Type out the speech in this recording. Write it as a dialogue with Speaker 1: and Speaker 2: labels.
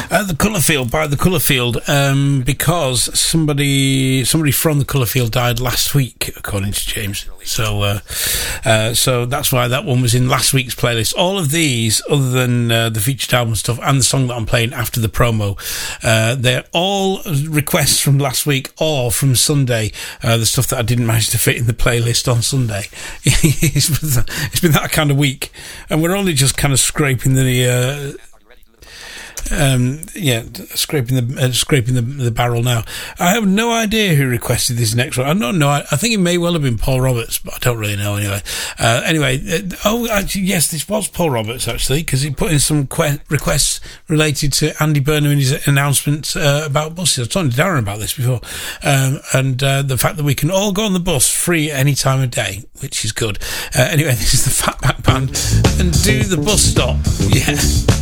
Speaker 1: The Colourfield, by the Colourfield, because somebody from the Colourfield died last week, according to James. So that's why that one was in last week's playlist. All of these, other than the featured album stuff and the song that I'm playing after the promo, they're all requests from last week or from Sunday. The stuff that I didn't manage to fit in the playlist on Sunday. It's been that kind of week, and we're only just kind of scraping the scraping the barrel now. I have no idea who requested this next one. I don't know. I think it may well have been Paul Roberts, but I don't really know anyway. Actually, yes, this was Paul Roberts, actually, because he put in some requests related to Andy Burnham in his announcement about buses. I was talking to Darren about this before, and the fact that we can all go on the bus free any time of day, which is good. Anyway, this is the Fatback Band and Do the Bus Stop. Yeah.